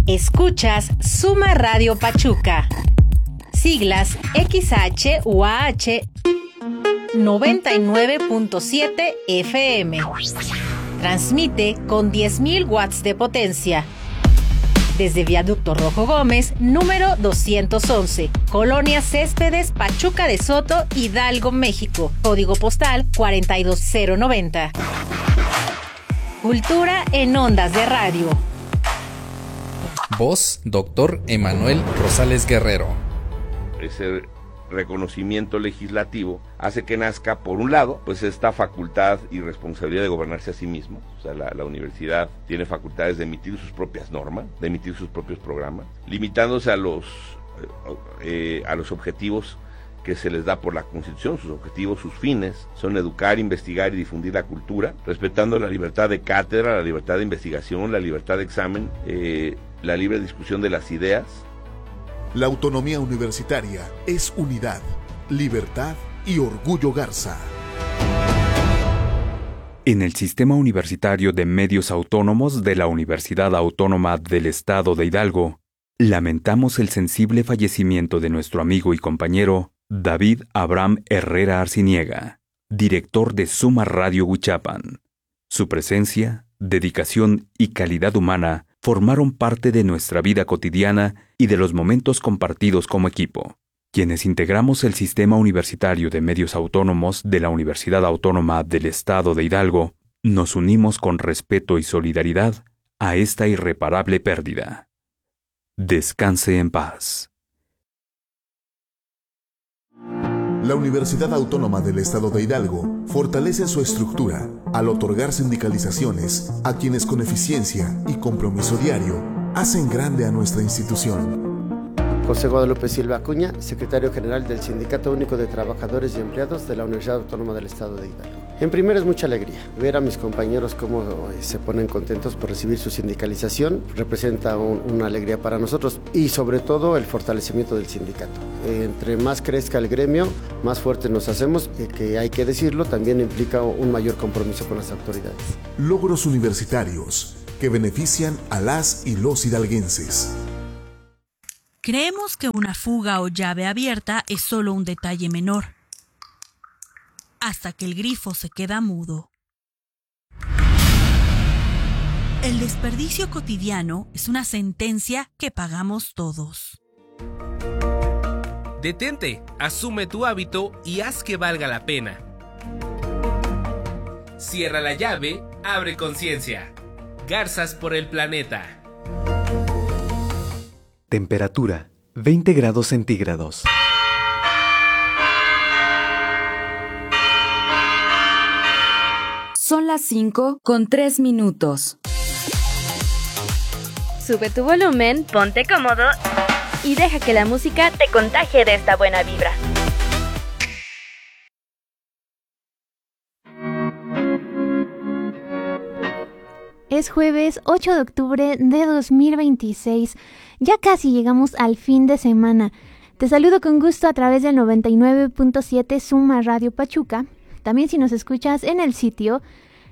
Escuchas Suma Radio Pachuca. Siglas XH-UAH 99.7 FM. Transmite con 10.000 watts de potencia. Desde Viaducto Rojo Gómez, número 211, Colonia Céspedes, Pachuca de Soto, Hidalgo, México. Código postal 42090. Cultura en ondas de radio. Voz, Dr. Emanuel Rosales Guerrero. Ese reconocimiento legislativo hace que nazca, por un lado, pues esta facultad y responsabilidad de gobernarse a sí mismo. O sea, la universidad tiene facultades de emitir sus propias normas, de emitir sus propios programas, limitándose a los objetivos que se les da por la Constitución. Sus objetivos, sus fines, son educar, investigar y difundir la cultura, respetando la libertad de cátedra, la libertad de investigación, la libertad de examen, la libre discusión de las ideas. La autonomía universitaria es unidad, libertad y orgullo Garza. En el Sistema Universitario de Medios Autónomos de la Universidad Autónoma del Estado de Hidalgo, lamentamos el sensible fallecimiento de nuestro amigo y compañero David Abraham Herrera Arciniega, director de Suma Radio Huichapan. Su presencia, dedicación y calidad humana formaron parte de nuestra vida cotidiana y de los momentos compartidos como equipo. Quienes integramos el Sistema Universitario de Medios Autónomos de la Universidad Autónoma del Estado de Hidalgo, nos unimos con respeto y solidaridad a esta irreparable pérdida. Descanse en paz. La Universidad Autónoma del Estado de Hidalgo fortalece su estructura al otorgar sindicalizaciones a quienes con eficiencia y compromiso diario hacen grande a nuestra institución. José Guadalupe Silva Acuña, secretario general del Sindicato Único de Trabajadores y Empleados de la Universidad Autónoma del Estado de Hidalgo. En primera es mucha alegría ver a mis compañeros cómo se ponen contentos por recibir su sindicalización. Representa una alegría para nosotros y sobre todo el fortalecimiento del sindicato. Entre más crezca el gremio, más fuertes nos hacemos, que hay que decirlo, también implica un mayor compromiso con las autoridades. Logros universitarios que benefician a las y los hidalguenses. Creemos que una fuga o llave abierta es solo un detalle menor, hasta que el grifo se queda mudo. El desperdicio cotidiano es una sentencia que pagamos todos. Detente, asume tu hábito y haz que valga la pena. Cierra la llave, abre conciencia. Garzas por el planeta. Temperatura, 20 grados centígrados. Son las 5:03. Sube tu volumen, ponte cómodo y deja que la música te contagie de esta buena vibra. Es jueves 8 de octubre de 2026. Ya casi llegamos al fin de semana. Te saludo con gusto a través del 99.7 Suma Radio Pachuca. También si nos escuchas en el sitio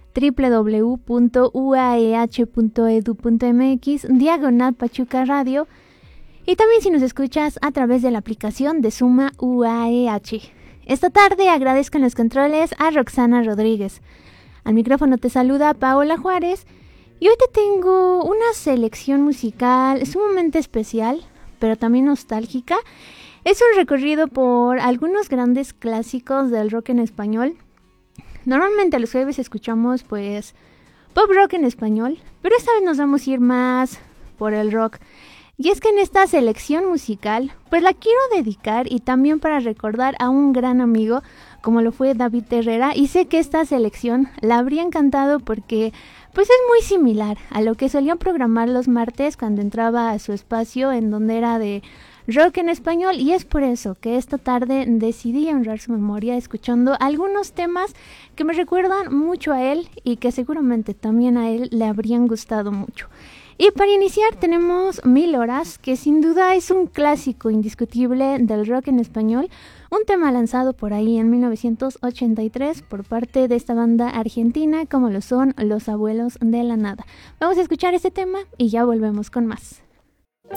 www.uaeh.edu.mx/Pachuca Radio. Y también si nos escuchas a través de la aplicación de Suma UAEH. Esta tarde agradezco en los controles a Roxana Rodríguez. Al micrófono te saluda Paola Juárez. Y hoy te tengo una selección musical sumamente especial, pero también nostálgica. Es un recorrido por algunos grandes clásicos del rock en español. Normalmente los jueves escuchamos pues pop rock en español, pero esta vez nos vamos a ir más por el rock. Y es que en esta selección musical pues la quiero dedicar y también para recordar a un gran amigo como lo fue David Herrera. Y sé que esta selección la habría encantado porque pues es muy similar a lo que solían programar los martes cuando entraba a su espacio en donde era de rock en español, y es por eso que esta tarde decidí honrar su memoria escuchando algunos temas que me recuerdan mucho a él y que seguramente también a él le habrían gustado mucho. Y para iniciar tenemos 1000 horas, que sin duda es un clásico indiscutible del rock en español, un tema lanzado por ahí en 1983 por parte de esta banda argentina como lo son Los Abuelos de la Nada. Vamos a escuchar este tema y ya volvemos con más.